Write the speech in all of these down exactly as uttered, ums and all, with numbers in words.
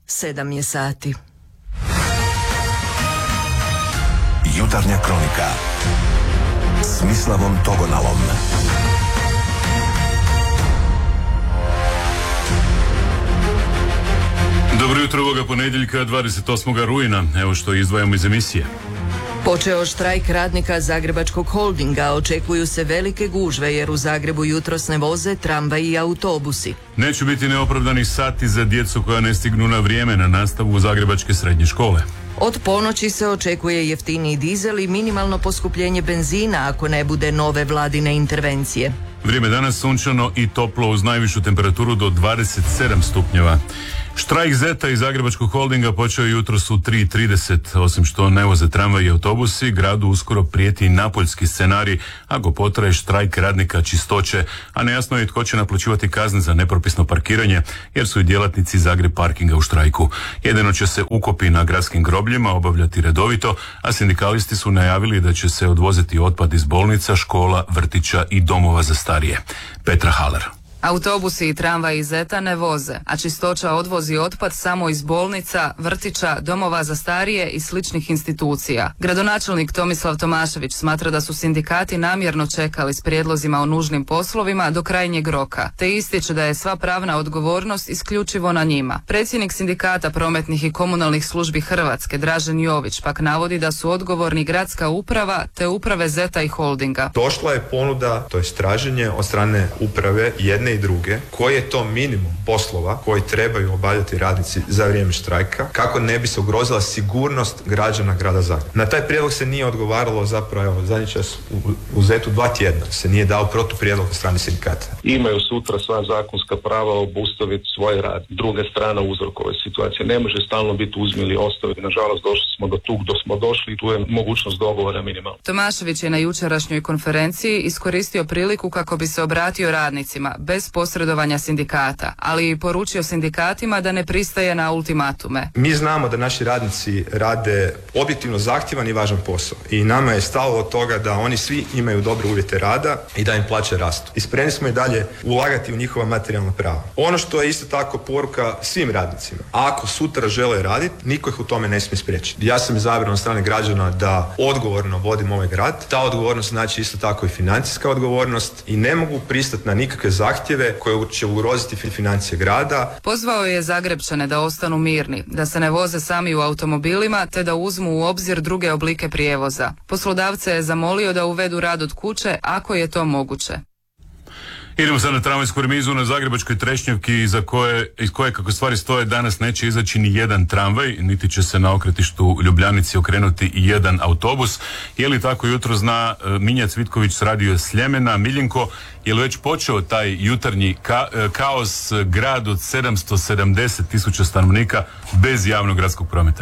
sedam je sati. Jutarnja kronika s Mislavom Togonalom. Dobro jutro ovoga ponedjeljka, dvadeset osmog rujna. Evo što izdvajamo iz emisije. Počeo štrajk radnika Zagrebačkog holdinga, očekuju se velike gužve jer u Zagrebu jutros ne voze tramvaji i autobusi. Neće biti neopravdanih sati za djecu koja ne stignu na vrijeme na nastavu u zagrebačke srednje škole. Od ponoći se očekuje jeftiniji dizel i minimalno poskupljenje benzina ako ne bude nove vladine intervencije. Vrijeme danas sunčano i toplo uz najvišu temperaturu do dvadeset sedam stupnjeva. Štrajk Zeta iz Zagrebačkog holdinga počeo jutros u tri i trideset. Osim što ne voze tramvaj i autobusi, gradu uskoro prijeti i napoljski scenarij ako potraje štrajk radnika čistoće, a nejasno je tko će naplaćivati kazne za nepropisno parkiranje, jer su i djelatnici Zagreb parkinga u štrajku. Jedino će se ukopi na gradskim grobljima obavljati redovito, a sindikalisti su najavili da će se odvoziti otpad iz bolnica, škola, vrtića i domova za starije. Petra Haler. Autobusi i tramvaji Zeta ne voze, a čistoća odvozi otpad samo iz bolnica, vrtića, domova za starije i sličnih institucija. Gradonačelnik Tomislav Tomašević smatra da su sindikati namjerno čekali s prijedlozima o nužnim poslovima do krajnjeg roka, te ističe da je sva pravna odgovornost isključivo na njima. Predsjednik sindikata prometnih i komunalnih službi Hrvatske, Dražen Jović, pak navodi da su odgovorni gradska uprava te uprave Zeta i holdinga. Došla je ponuda, to je traženje od strane uprave jedne i druge, koji je to minimum poslova koji trebaju obavljati radnici za vrijeme štrajka, kako ne bi se ugrozila sigurnost građana grada Zagreba. Na taj prijedlog se nije odgovaralo zapravo, evo, zadnji čas u, u Zetu dva tjedna se nije dao protuprijedlog od strane sindikata. Imaju sutra sva zakonska prava obustaviti svoj rad. Druga strana uzrokove situacije. Ne može stalno biti uzmi ili ostavi. Nažalost, došli smo do tug, do smo došli i tu je mogućnost dogovora minimalna. Tomašević je na jučerašnjoj konferenciji iskoristio priliku kako bi se obratio radnicima, bez posredovanja sindikata, ali i poručio sindikatima da ne pristaje na ultimatume. Mi znamo da naši radnici rade objektivno zahtjevan i važan posao i nama je stalo od toga da oni svi imaju dobre uvjete rada i da im plaće rastu. I spremni smo i dalje ulagati u njihova materijalna prava. Ono što je isto tako poruka svim radnicima, ako sutra žele raditi, niko ih u tome ne smije spriječiti. Ja sam izabran od strane građana da odgovorno vodim ovaj grad. Ta odgovornost znači isto tako i financijska odgovornost i ne mogu pristati na nikakve zahtjeve koje će ugroziti financije grada. Pozvao je Zagrebčane da ostanu mirni, da se ne voze sami u automobilima, te da uzmu u obzir druge oblike prijevoza. Poslodavce je zamolio da uvedu rad od kuće ako je to moguće. Idemo sad na tramvajsku remizu na Zagrebačkoj Trešnjevki za koje, iz koje kako stvari stoje danas neće izaći ni jedan tramvaj, niti će se na okretištu Ljubljanici okrenuti i jedan autobus. Je li tako jutro zna Minja Cvitković s radio Sljemena. Miljenko, je li već počeo taj jutarnji ka- kaos, grad od sedamsto sedamdeset tisuća stanovnika bez javnog gradskog prometa?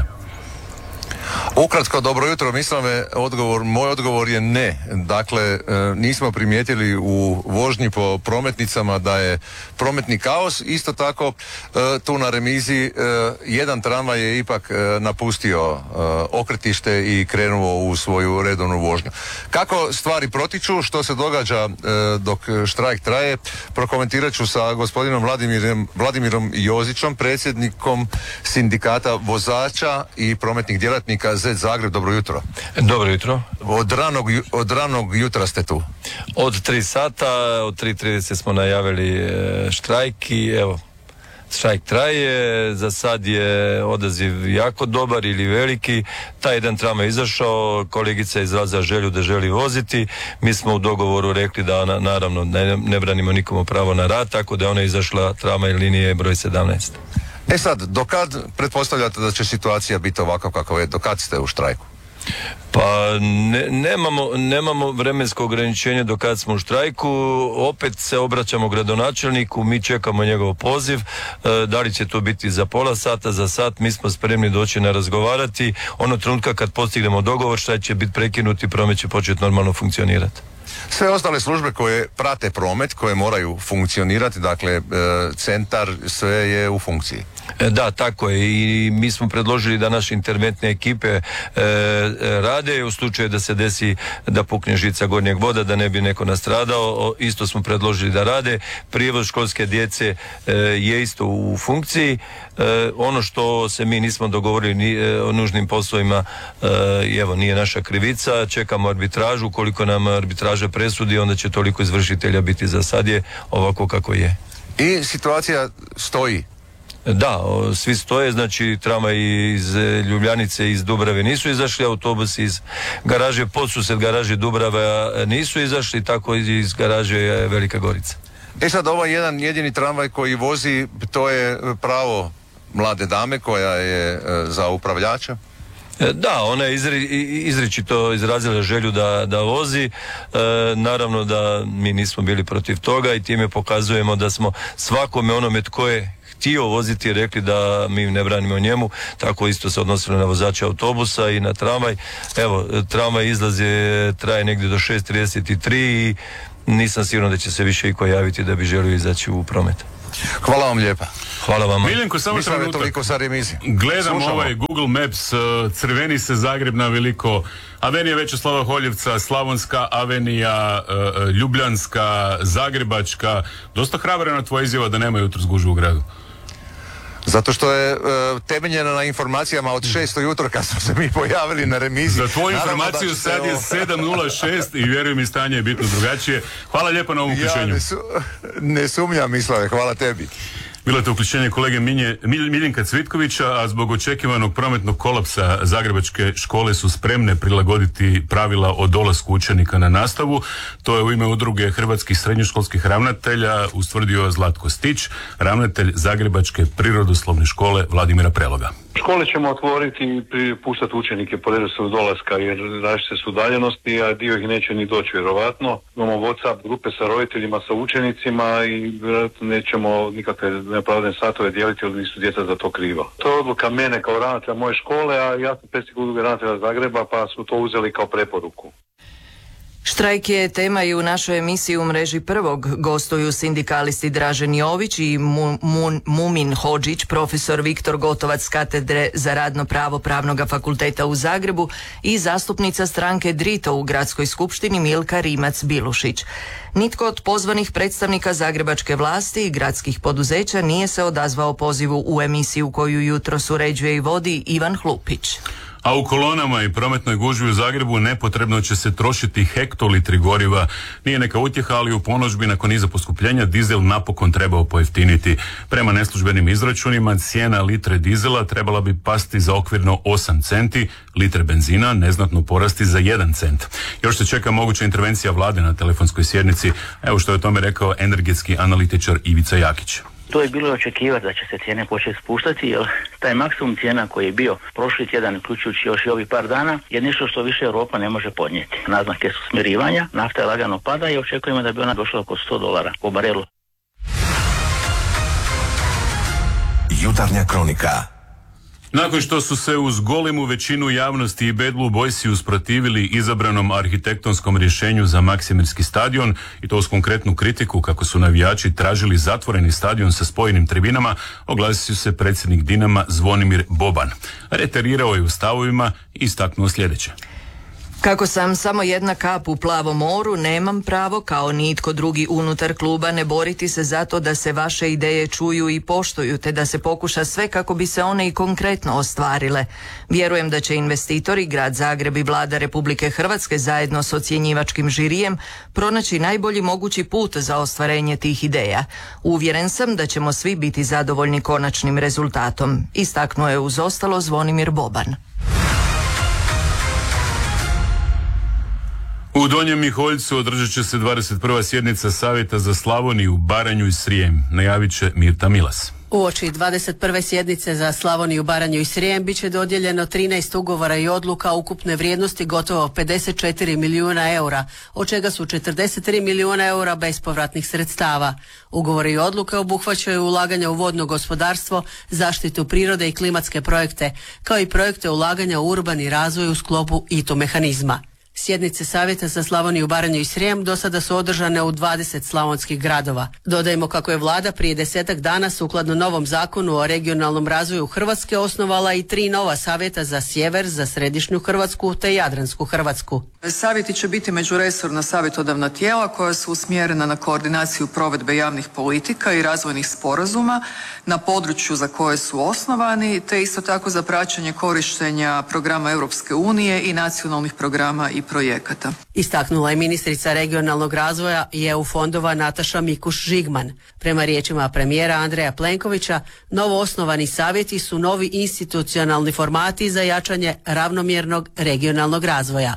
Ukratko, dobro jutro, mislim me, odgovor, moj odgovor je ne. Dakle, nismo primijetili u vožnji po prometnicama da je prometni kaos. Isto tako, tu na remizi jedan tramvaj je ipak napustio okretište i krenuo u svoju redovnu vožnju. Kako stvari protiču, što se događa dok štrajk traje, prokomentirat ću sa gospodinom Vladimirom, Vladimirom Jozićom, predsjednikom sindikata vozača i prometnih djelatnika Zet Zagreb. Dobro jutro. Dobro jutro. Od ranog, od ranog jutra ste tu? Od tri sata, od tri i trideset smo najavili štrajk i evo, štrajk traje. Za sad je odaziv jako dobar ili veliki. Taj jedan tramvaj izašao, kolegica je izrazila želju da želi voziti. Mi smo u dogovoru rekli da na, naravno ne, ne branimo nikomu pravo na rad, tako da je ona izašla tramvaj linije broj sedamnaest. E sad, dokad pretpostavljate da će situacija biti ovako kako je, dokad ste u štrajku? Pa ne, nemamo, nemamo vremensko ograničenje do kad smo u štrajku, opet se obraćamo gradonačelniku, mi čekamo njegov poziv, e, da li će to biti za pola sata, za sat, mi smo spremni doći na razgovarati, ono trenutka kad postignemo dogovor štrajk će biti prekinut i promet će početi normalno funkcionirati. Sve ostale službe koje prate promet, koje moraju funkcionirati, dakle e, centar, sve je u funkciji. E, Da, tako je, i mi smo predložili da naše interventne ekipe e, rade u slučaju da se desi da pukne žica gornjeg voda, da ne bi neko nastradao. O, isto smo predložili da rade. Prijevoz školske djece e, je isto u funkciji. E, ono što se mi nismo dogovorili ni, e, o nužnim poslovima, e, evo, nije naša krivica, čekamo arbitražu, koliko nam arbitraža presudi, onda će toliko izvršitelja biti. Za sad je ovako kako je. I situacija stoji. Da, o, svi stoje, znači tramvaji iz Ljubljanice, iz Dubrave nisu izašli, autobusi iz garaže Podsused, garaže Dubrava nisu izašli, tako i iz garaže Velika Gorica. E sad, ovaj jedan jedini tramvaj koji vozi, to je pravo mlade dame koja je e, za upravljača. Da, ona je izri, izričito izrazila želju da, da vozi. E, naravno da mi nismo bili protiv toga i time pokazujemo da smo svakome onome tko je htio voziti rekli da mi ne branimo njemu. Tako isto se odnosilo na vozača autobusa i na tramvaj. Evo, tramvaj izlaz je, traje negdje do šest trideset tri i nisam siguran da će se više iko javiti da bi želio izaći u promet. Hvala vam lijepa. Hvala vam. Miljenko, samo Mislim trenutak. toliko sa remizi. Gledam Slušamo. ovaj Google Maps, uh, crveni se Zagreb na veliko, Avenija Većeslava Holjevca, Slavonska avenija, uh, Ljubljanska, Zagrebačka. Dosta hrabrena tvoja izjava da nema jutros gužve u gradu. Zato što je e, temeljena na informacijama od šest ujutro kad smo se mi pojavili na remizi. Za tvoju Naravno informaciju da će se sad je ovo- sedam nula šest i vjeruj mi, stanje je bitno drugačije. Hvala lijepo na ovom Ja uključenju. ne, su, ne sumnjam, Mislave, hvala tebi. Bilo je to uključenje kolege Minje, Mil- Miljenka Cvitkovića, a zbog očekivanog prometnog kolapsa zagrebačke škole su spremne prilagoditi pravila o dolasku učenika na nastavu. To je u ime udruge hrvatskih srednjoškolskih ravnatelja ustvrdio Zlatko Stić, ravnatelj Zagrebačke prirodoslovne škole Vladimira Preloga. Škole ćemo otvoriti i puštati učenike po redoslijedu dolaska jer različite su udaljenosti, a dio ih neće ni doći vjerovatno. Imamo WhatsApp grupe sa roditeljima, sa učenicima i vjerojatno nećemo nikakve neopravdane satove dijeliti jer nisu djeca za to kriva. To je odluka mene kao ravnatelja moje škole, a ja sam predsjednik udruge ravnatelja Zagreba pa su to uzeli kao preporuku. Štrajk je tema i u našoj emisiji u mreži prvog. Gostuju sindikalisti Dražen Jović i Mu, Mu, Mumin Hodžić, profesor Viktor Gotovac s katedre za radno pravo Pravnog fakulteta u Zagrebu i zastupnica stranke Drito u Gradskoj skupštini Milka Rimac-Bilušić. Nitko od pozvanih predstavnika zagrebačke vlasti i gradskih poduzeća nije se odazvao pozivu u emisiju koju jutros uređuje i vodi Ivan Hlupić. A u kolonama i prometnoj gužvi u Zagrebu nepotrebno će se trošiti hektolitri goriva. Nije neka utjeha, ali u ponožbi nakon niza poskupljenja dizel napokon trebao pojeftiniti. Prema neslužbenim izračunima cijena litre dizela trebala bi pasti za okvirno osam centi, litre benzina neznatno porasti za jedan cent. Još se čeka moguća intervencija vlade na telefonskoj sjednici. Evo što je o tome rekao energetski analitičar Ivica Jakić. To je bilo očekivati da će se cijene početi spuštati, jer taj maksimum cijena koji je bio prošli tjedan, uključujući još i ovih par dana, je nešto što više Europa ne može podnijeti. Naznake su smirivanja, nafta je lagano pada i očekujemo da bi ona došla oko sto dolara po barelu. Jutarnja kronika. Nakon što su se uz golemu većinu javnosti i Bad Blue Boysi usprotivili izabranom arhitektonskom rješenju za Maksimirski stadion i to uz konkretnu kritiku kako su navijači tražili zatvoreni stadion sa spojenim tribinama, oglasio se predsjednik Dinama Zvonimir Boban. Reterirao je u stavovima i istaknuo sljedeće. Kako sam samo jedna kap u plavom moru, nemam pravo kao nitko drugi unutar kluba ne boriti se zato da se vaše ideje čuju i poštuju, te da se pokuša sve kako bi se one i konkretno ostvarile. Vjerujem da će investitori, Grad Zagreb i Vlada Republike Hrvatske zajedno s ocjenjivačkim žirijem pronaći najbolji mogući put za ostvarenje tih ideja. Uvjeren sam da ćemo svi biti zadovoljni konačnim rezultatom, istaknuo je uz ostalo Zvonimir Boban. U Donjem Miholjcu održat će se dvadeset prva sjednica Savjeta za Slavoniju, Baranju i Srijem, najavit će Mirta Milas. Uoči dvadeset prve sjednice za Slavoniju, Baranju i Srijem bit će dodijeljeno trinaest ugovora i odluka ukupne vrijednosti gotovo pedeset četiri milijuna eura, od čega su četrdeset tri milijuna eura bespovratnih sredstava. Ugovori i odluke obuhvaćaju ulaganja u vodno gospodarstvo, zaštitu prirode i klimatske projekte, kao i projekte ulaganja u urbani razvoj u sklopu I T O mehanizma. Sjednice Savjeta za Slavoniju, Baranju i Srijem do sada su održane u dvadeset slavonskih gradova. Dodajmo kako je vlada prije desetak dana sukladno novom zakonu o regionalnom razvoju Hrvatske osnovala i tri nova savjeta za sjever, za središnju Hrvatsku te jadransku Hrvatsku. Savjeti će biti međuresorna savjetodavna tijela koja su usmjerena na koordinaciju provedbe javnih politika i razvojnih sporazuma na području za koje su osnovani, te isto tako za praćenje korištenja programa Europske unije i nacionalnih programa i projekata. Istaknula je ministrica regionalnog razvoja i E U fondova Nataša Mikuš-Žigman. Prema riječima premijera Andreja Plenkovića, novo osnovani savjeti su novi institucionalni formati za jačanje ravnomjernog regionalnog razvoja.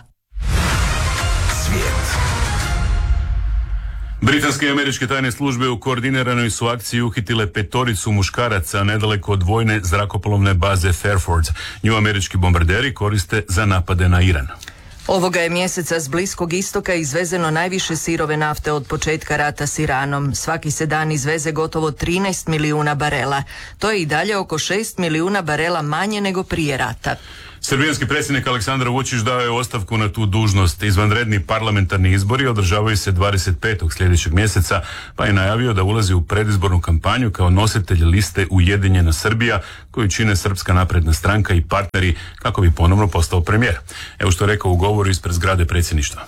Britanske i američke tajne službe u koordiniranoj su akciji uhitile petoricu muškaraca nedaleko od vojne zrakoplovne baze Fairford. Nju američki bombarderi koriste za napade na Iran. Ovoga je mjeseca s Bliskog istoka izvezeno najviše sirove nafte od početka rata s Iranom. Svaki se dan izveze gotovo trinaest milijuna barela. To je i dalje oko šest milijuna barela manje nego prije rata. Srbijanski predsjednik Aleksandar Vučić dao je ostavku na tu dužnost. Izvanredni parlamentarni izbori održavaju se dvadeset petog sljedećeg mjeseca, pa je najavio da ulazi u predizbornu kampanju kao nositelj liste Ujedinjena Srbija, koju čine Srpska napredna stranka i partneri, kako bi ponovno postao premijer. Evo što je rekao u govoru ispred zgrade predsjedništva.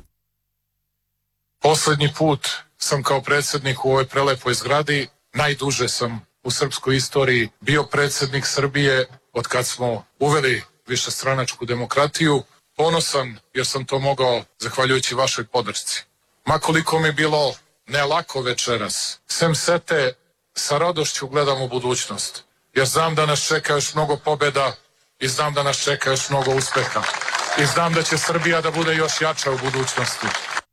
Posljednji put sam kao predsjednik u ovoj prelepoj zgradi, najduže sam u srpskoj istoriji bio predsjednik Srbije od kad smo uveli višestranačku demokratiju. Ponosan jer sam to mogao zahvaljujući vašoj podršci. Makoliko mi bilo ne lako večeras, sem sete sa radošću gledam u budućnost, jer znam da nas čeka još mnogo pobjeda i znam da nas čeka još mnogo uspeha i znam da će Srbija da bude još jača u budućnosti.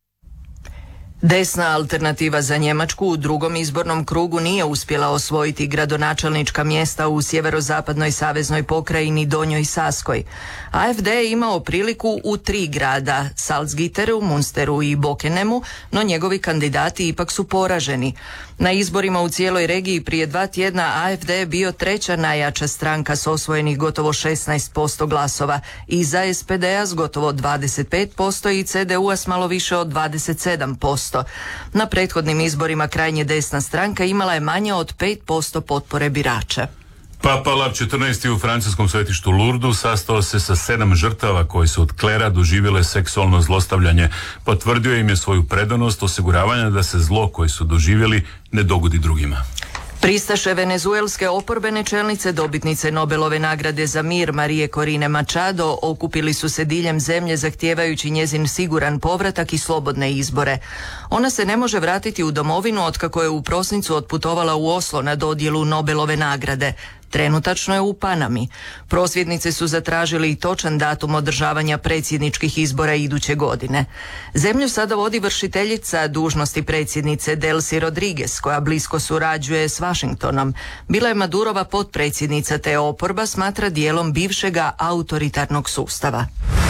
Desna alternativa za Njemačku u drugom izbornom krugu nije uspjela osvojiti gradonačelnička mjesta u sjeverozapadnoj saveznoj pokrajini Donjoj Saskoj. A F D je imao priliku u tri grada, Salzgitteru, Munsteru i Bokenemu, no njegovi kandidati ipak su poraženi. Na izborima u cijeloj regiji prije dva tjedna A F D je bio treća najjača stranka s osvojenih gotovo šesnaest posto glasova, iza S P D-a s gotovo dvadeset pet posto i C D U-a s malo više od dvadeset sedam posto. Na prethodnim izborima krajnje desna stranka imala je manje od pet posto potpore birača. Papa Lav četrnaesti u francuskom svetištu Lourdu sastao se sa sedam žrtava koji su od klera doživjele seksualno zlostavljanje. Potvrdio im je svoju predanost osiguravanja da se zlo koje su doživjeli ne dogodi drugima. Pristaše venezuelske oporbene čelnice, dobitnice Nobelove nagrade za mir Marije Corine Machado, okupili su se diljem zemlje zahtijevajući njezin siguran povratak i slobodne izbore. Ona se ne može vratiti u domovinu otkako je u prosincu otputovala u Oslo na dodjelu Nobelove nagrade. Trenutačno je u Panami. Prosvjednice su zatražili i točan datum održavanja predsjedničkih izbora iduće godine. Zemlju sada vodi vršiteljica dužnosti predsjednice Delcy Rodriguez, koja blisko surađuje s Washingtonom. Bila je Madurova potpredsjednica, te oporba smatra dijelom bivšega autoritarnog sustava.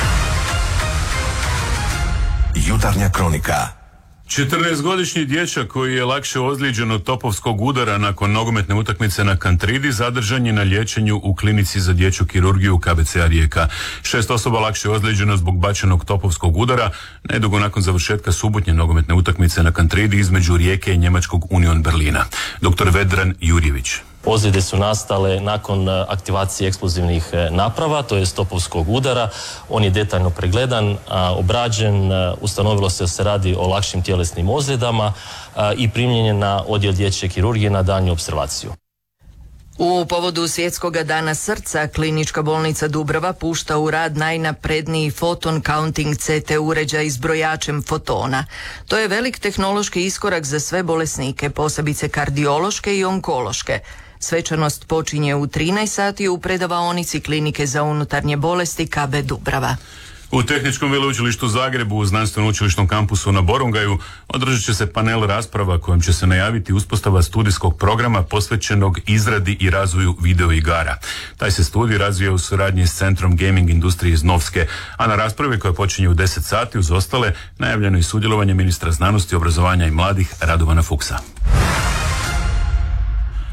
Jutarnja kronika. četrnaestogodišnji dječak koji je lakše ozlijeđen od topovskog udara nakon nogometne utakmice na Kantridi zadržan je na liječenju u klinici za dječju kirurgiju K B C-a Rijeka. Šest osoba lakše ozlijeđeno zbog bačenog topovskog udara nedugo nakon završetka subotnje nogometne utakmice na Kantridi između Rijeke i njemačkog Union Berlina. doktor Vedran Jurjević. Ozljede su nastale nakon aktivacije eksplozivnih naprava, to je topovskog udara. On je detaljno pregledan, obrađen, ustanovilo se da se radi o lakšim tjelesnim ozljedama i primljen je na odjel dječje kirurgije na daljnju opservaciju. U povodu Svjetskog dana srca, klinička bolnica Dubrava pušta u rad najnapredniji foton counting C T uređaj s brojačem fotona. To je velik tehnološki iskorak za sve bolesnike, posebice kardiološke i onkološke. Svečanost počinje u trinaest sati u predavaonici klinike za unutarnje bolesti K B Dubrava. U Tehničkom veleučilištu Zagrebu u znanstveno-učilišnom kampusu na Borongaju održat će se panel rasprava kojom će se najaviti uspostava studijskog programa posvećenog izradi i razvoju videoigara. Taj se studij razvija u suradnji s Centrom gaming industrije iz Novske, a na raspravi koja počinje u deset sati uz ostale najavljeno je sudjelovanje ministra znanosti, obrazovanja i mladih Radovana Fuchsa.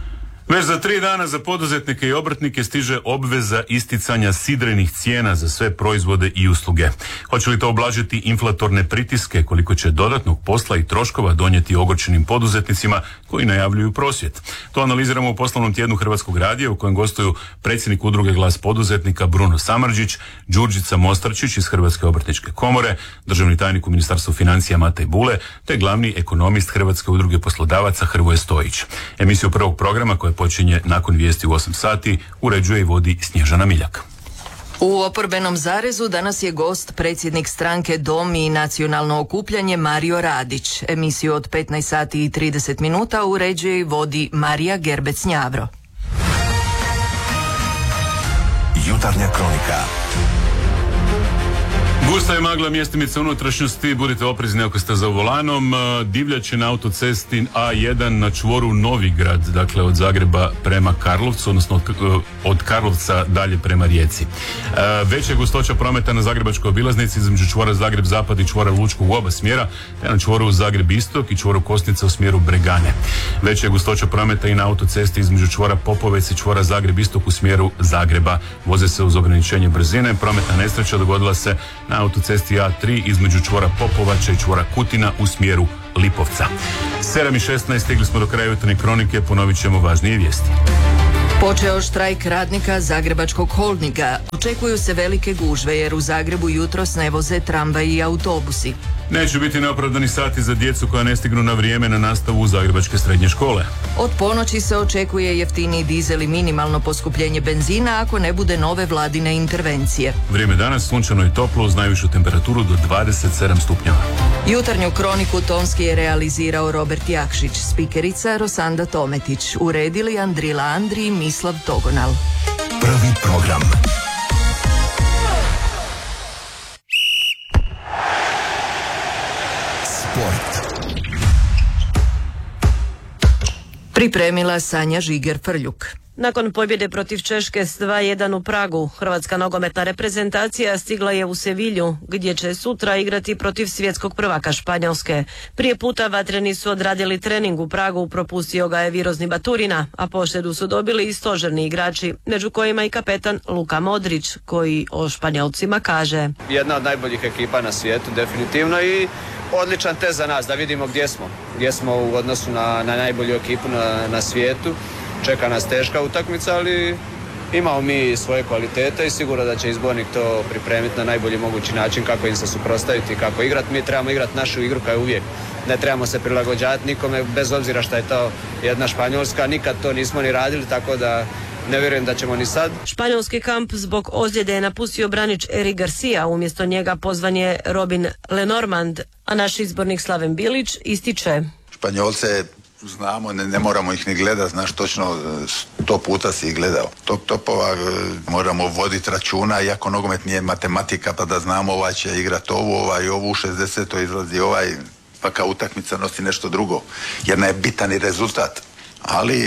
Već za tri dana za poduzetnike i obrtnike stiže obveza isticanja sidrenih cijena za sve proizvode i usluge. Hoće li to oblažiti inflatorne pritiske, koliko će dodatnog posla i troškova donijeti ogorčenim poduzetnicima koji najavljuju prosvjed? To analiziramo u poslovnom tjednu Hrvatskog radija u kojem gostuju predsjednik udruge Glas poduzetnika Bruno Samardžić, Đurđica Mostarčić iz Hrvatske obrtničke komore, državni tajnik u Ministarstvu financija Matej Bule te glavni ekonomist Hrvatske udruge poslodavaca Hrvoje Stojić. Emisiju prvog programa koja počinje nakon vijesti u osam sati uređuje i vodi Snježana Miljak. U oporbenom zarezu danas je gost predsjednik stranke Dom i nacionalno okupljanje Mario Radić. Emisiju od petnaest sati i trideset minuta uređuje i vodi Marija Gerbec-Njavro. Jutarnja kronika. Gusta je magla mjestimica unutrašnjosti, budite oprezni ako ste za volanom. Divljač je na autocesti A jedan na čvoru Novigrad, dakle od Zagreba prema Karlovcu, odnosno od, od Karlovca dalje prema Rijeci. Veća je gustoća prometa na Zagrebačkoj obilaznici između čvora Zagreb Zapad i čvora Lučkog u oba smjera, te na čvoru Zagreb Istok i čvoru Kosnica u smjeru Bregane. Veća je gustoća prometa i na autocesti između čvora Popovec i čvora Zagreb Istok u smjeru Zagreba. Voze se uz ograničenje brzine. Prometna nesreća dogodila se na autocesti A tri između čvora Popovača i čvora Kutina u smjeru Lipovca. sedam i šesnaest, stigli smo do kraja jutarnje kronike, ponovit ćemo važnije vijesti. Počeo štrajk radnika Zagrebačkog holdinga. Očekuju se velike gužve jer u Zagrebu jutros ne voze tramvaji i autobusi. Neće biti neopravdani sati za djecu koja ne stignu na vrijeme na nastavu u zagrebačke srednje škole. Od ponoći se očekuje jeftiniji dizel i minimalno poskupljenje benzina ako ne bude nove vladine intervencije. Vrijeme danas sunčano i toplo uz najvišu temperaturu do dvadeset sedam stupnjeva. Jutarnju kroniku tonski je realizirao Robert Jakšić, spikerica Rosanda Tometić, uredili Andrila Andri i Mislav Togonal. Prvi program. Sport. Pripremila Sanja Žiger-Frljuk. Nakon pobjede protiv Češke s dva jedan u Pragu, hrvatska nogometna reprezentacija stigla je u Sevilju, gdje će sutra igrati protiv svjetskog prvaka Španjolske. Prije puta vatreni su odradili trening u Pragu, propustio ga je virozni Baturina, a poštedu su dobili i stožerni igrači, među kojima i kapetan Luka Modrić, koji o Španjolcima kaže: Jedna od najboljih ekipa na svijetu, definitivno, i odličan test za nas, da vidimo gdje smo. Gdje smo u odnosu na, na najbolju ekipu na, na svijetu. Čeka nas teška utakmica, ali imamo mi svoje kvalitete i sigurno da će izbornik to pripremiti na najbolji mogući način kako im se suprotstaviti, kako igrati. Mi trebamo igrati našu igru kao uvijek. Ne trebamo se prilagođavati nikome, bez obzira što je to jedna Španjolska. Nikad to nismo ni radili, tako da ne vjerujem da ćemo ni sad. Španjolski kamp zbog ozljede je napustio branič Eric Garcia, umjesto njega pozvan je Robin Lenormand, a naš izbornik Slaven Bilić ističe: Španjolce znamo, ne, ne moramo ih ni gledati, znaš, točno sto puta si ih gledao. Top topova moramo voditi računa, iako nogomet nije matematika, pa da znamo ovaj će igrati ovu, ovaj ovu, u šezdesetoj izlazi ovaj, pa kao utakmica nosi nešto drugo, jer ne je bitan i rezultat, ali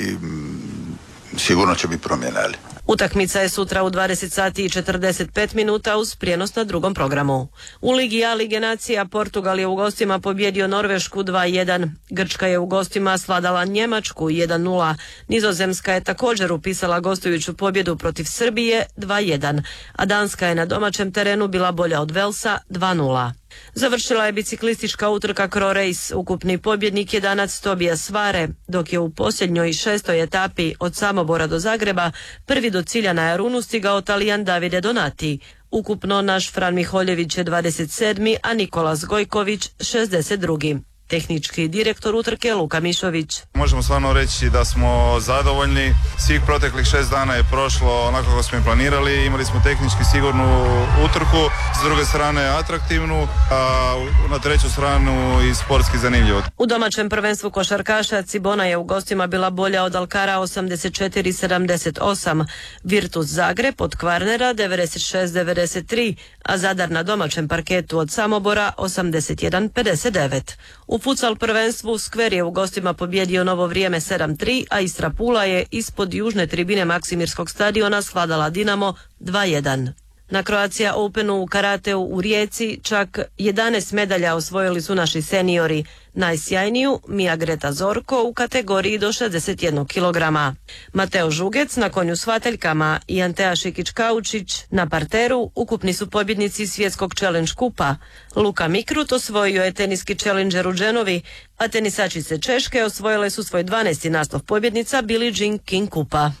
sigurno će biti promjena, ali. Utakmica je sutra u dvadeset sati i četrdeset pet minuta uz prijenos na drugom programu. U Ligi A Lige nacija Portugal je u gostima pobjedio Norvešku dva jedan. Grčka je u gostima svladala Njemačku jedan nula. Nizozemska je također upisala gostujuću pobjedu protiv Srbije dva jedan. A Danska je na domaćem terenu bila bolja od Velsa dva nula. Završila je biciklistička utrka Cro Race. Ukupni pobjednik je danac Tobias Svare, dok je u posljednjoj šestoj etapi od Samobora do Zagreba prvi do cilja na Jarunu stigao Talijan Davide Donati. Ukupno naš Fran Miholjević je dvadeset sedmi, a Nikolas Gojković šezdeset drugi. Tehnički direktor utrke Luka Mišović. Možemo stvarno reći da smo zadovoljni. Svih proteklih šest dana je prošlo onako kako smo i planirali. Imali smo tehnički sigurnu utrku, s druge strane atraktivnu, a na treću stranu i sportski zanimljivo. U domaćem prvenstvu košarkaša Cibona je u gostima bila bolja od Alkara osamdeset četiri sedamdeset osam. Virtus Zagreb od Kvarnera devedeset šest devedeset tri, a Zadar na domaćem parketu od Samobora osamdeset jedan pedeset devet. U futsal prvenstvu Skver je u gostima pobjedio Novo Vrijeme sedam tri, a Istra Pula je ispod južne tribine Maksimirskog stadiona svladala Dinamo dva jedan. Na Croatia Openu u karateu u Rijeci čak jedanaest medalja osvojili su naši seniori. Najsjajniju Mija Greta Zorko u kategoriji do šezdeset jednog kilograma. Mateo Žugec na konju s vataljkama i Antea Šikić-Kaučić na parteru ukupni su pobjednici svjetskog challenge kupa. Luka Mikrut osvojio je teniski challenger u Genovi, a tenisačice Češke osvojile su svoj dvanaesti naslov pobjednica Billie Jean King kupa.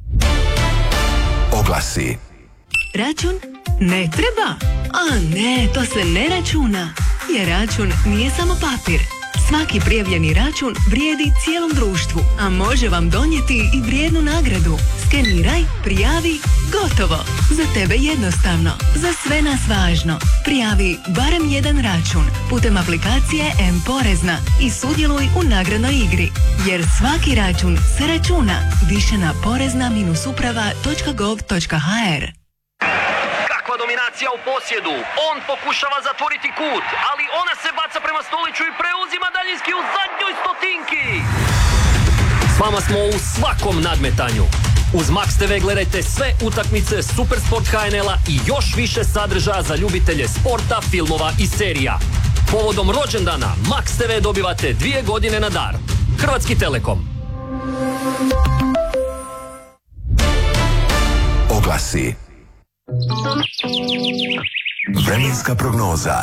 Oglasi. Račun ne treba? A ne, to se ne računa. Jer račun nije samo papir. Svaki prijavljeni račun vrijedi cijelom društvu, a može vam donijeti i vrijednu nagradu. Skeniraj, prijavi, gotovo. Za tebe jednostavno, za sve nas važno. Prijavi barem jedan račun putem aplikacije M-Porezna i sudjeluj u nagradnoj igri. Jer svaki račun se računa. Više na porezna uprava točka gov točka ha er. Dominacija u posjedu, on pokušava zatvoriti kut, ali ona se baca prema Stoliću i preuzima daljinski u zadnjoj stotinki. S vama smo u svakom nadmetanju. Uz Max te ve gledajte sve utakmice Supersport ha en el-a i još više sadržaja za ljubitelje sporta, filmova i serija. Povodom rođendana Max te ve dobivate dvije godine na dar. Hrvatski Telekom. Oglasi. Vremenska prognoza.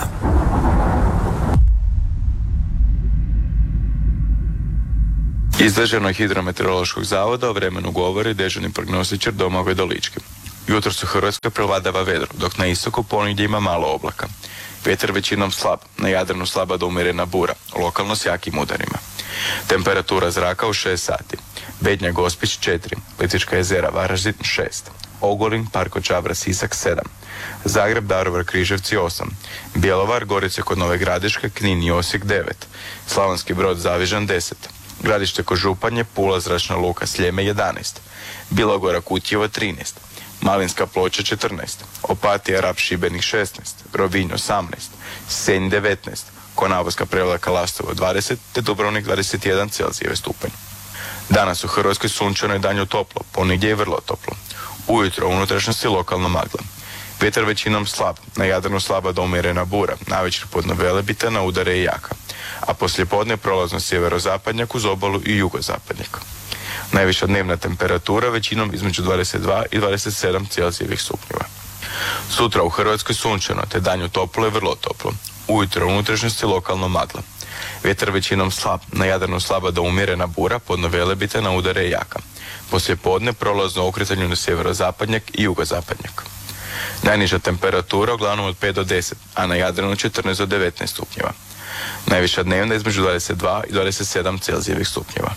Iz Državnog hidrometeorološkog zavoda o vremenu govori dežurni prognostičar Domagoj Dolički. Jutros u Hrvatskoj prevladava vedro, dok na istoku ponegdje ima malo oblaka. Vjetar većinom slab, na Jadranu slaba do umjerena bura, lokalno s jakim udarima. Temperatura zraka u šest sati. Bednja Gospić četiri, Plitvička jezera Varaždin šest. Ogulin, Parko Čabra, Sisak sedam, Zagreb, Daruvar, Križevci osam, Bjelovar, Gorice kod Nove Gradiške, Knin i Osijek devet, Slavonski Brod, Zavižan deset, Gradište kod Županje, Pula, Zračna luka Sljeme jedanaest, Bilogora, Kutjevo trinaest, Malinska Ploča četrnaest, Opatija, Rab, Šibenik šesnaest, Rovinj osamnaest, Senj devetnaest, Konavoska, Prevlaka, Lastovo dvadeset te Dubrovnik dvadeset jedan Celzijeve stupanj. Danas u Hrvatskoj sunčano i danju toplo, ponegdje je vrlo toplo. Ujutro u unutrašnjosti lokalno magla. Vjetar većinom slab, na Jadranu slaba do umjerena bura, navečer podno Velebita, na udare i jaka, a poslijepodne prolazno sjeverozapadnjak uz obalu i jugozapadnjak. Najviša dnevna temperatura većinom između dvadeset dva i dvadeset sedam Celzijevih stupnjeva. Sutra u Hrvatskoj sunčano, te danju toplo i vrlo toplo. Ujutro u unutrašnjosti lokalno magla. Vjetar većinom slab, na Jadranu slaba do umjerena bura, podno Velebita, na udare i jaka. Poslijepodne prolazno okretanju na sjeverozapadnjak i jugozapadnjak. Najniža temperatura uglavnom od pet do deset, a na Jadranu četrnaest do devetnaest stupnjeva. Najviša dnevna između dvadeset dva i dvadeset sedam Celzijevih stupnjeva.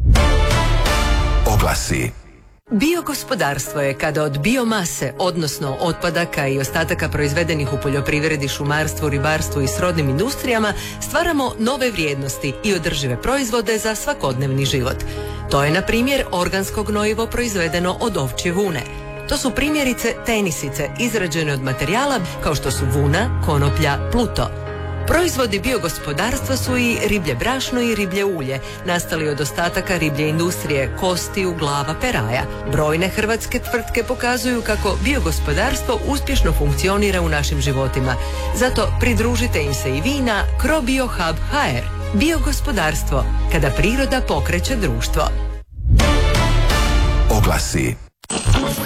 Oglasi. Biogospodarstvo je kada od biomase, odnosno otpadaka i ostataka proizvedenih u poljoprivredi, šumarstvu, ribarstvu i srodnim industrijama, stvaramo nove vrijednosti i održive proizvode za svakodnevni život. To je, na primjer, organsko gnojivo proizvedeno od ovčje vune. To su primjerice tenisice izrađene od materijala kao što su vuna, konoplja, pluto. Proizvodi biogospodarstva su i riblje brašno i riblje ulje, nastali od ostataka riblje industrije, kostiju, glava, peraja. Brojne hrvatske tvrtke pokazuju kako biogospodarstvo uspješno funkcionira u našim životima. Zato pridružite im se i vi na Crobiohub točka ha er. Biogospodarstvo, kada priroda pokreće društvo. Oglasi.